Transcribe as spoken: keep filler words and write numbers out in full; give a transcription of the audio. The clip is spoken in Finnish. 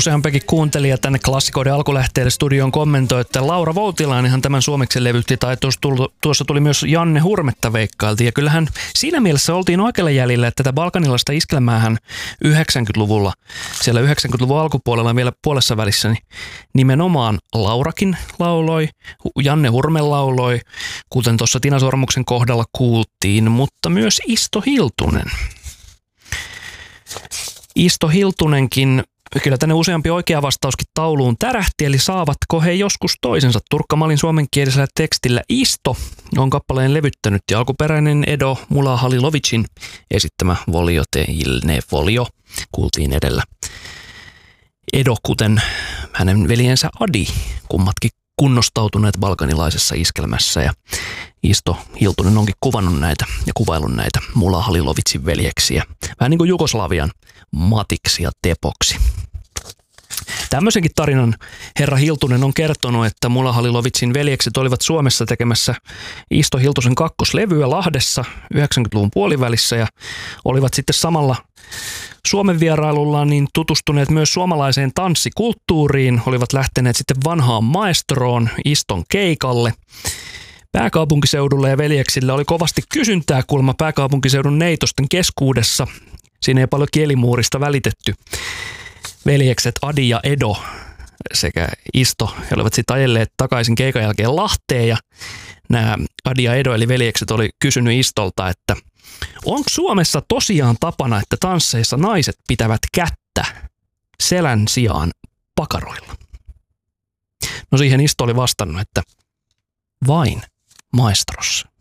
Useampikin kuuntelija tänne klassikoiden alkulähteelle studioon kommentoi, että Laura Voutilainenhan tämän suomeksi levytti, tai tuossa tuli myös Janne Hurmetta veikkailtiin. Ja kyllähän siinä mielessä oltiin oikealla jäljellä, että tätä balkanilaista iskelmäähän yhdeksänkymmentäluvulla, siellä yhdeksänkymmentäluvun alkupuolella vielä puolessa välissä, niin nimenomaan Laurakin lauloi, Janne Hurme lauloi, kuten tuossa Tina Sormuksen kohdalla kuultiin, mutta myös Isto Hiltunen. Isto Hiltunenkin, kyllä tänne useampi oikea vastauskin tauluun tärähti, eli saavatko he joskus toisensa. Turkka Malin suomenkielisellä tekstillä Isto on kappaleen levyttänyt ja alkuperäinen Edo Mulahalilovicin esittämä Volio teille Volio kuultiin edellä. Edo, kuten hänen veljensä Adi, kummatkin kunnostautuneet balkanilaisessa iskelmässä, ja Isto Hiltunen onkin kuvannut näitä ja kuvaillut näitä Mulahalilovicin veljeksiä. Vähän niin kuin Jugoslavian Matiksi ja Tepoksi. Tämmöisenkin tarinan herra Hiltunen on kertonut, että Mulahalilovicin veljekset olivat Suomessa tekemässä Isto Hiltusen kakkoslevyä Lahdessa yhdeksänkymmentäluvun puolivälissä ja olivat sitten samalla Suomen vierailullaan niin tutustuneet myös suomalaiseen tanssikulttuuriin, olivat lähteneet sitten vanhaan maestroon Iston keikalle. Pääkaupunkiseudulla ja veljeksillä oli kovasti kysyntää kuulemma pääkaupunkiseudun neitosten keskuudessa. Siinä ei paljon kielimuurista välitetty. Veljekset Adi ja Edo sekä Isto, he olivat sitten ajelleet takaisin keikan jälkeen Lahteen, ja nämä Adi ja Edo eli veljekset oli kysynyt Istolta, että onko Suomessa tosiaan tapana, että tansseissa naiset pitävät kättä selän sijaan pakaroilla? No siihen Isto oli vastannut, että vain maestrossa.